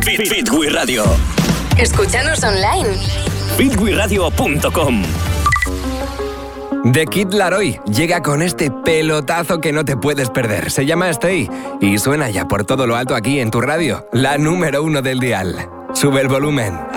Fit Radio. Escúchanos online. fitwiradio.com. The Kid Laroi llega con este pelotazo que no te puedes perder. Se llama Stay y suena ya por todo lo alto aquí en tu radio, la número 1 del dial. Sube el volumen.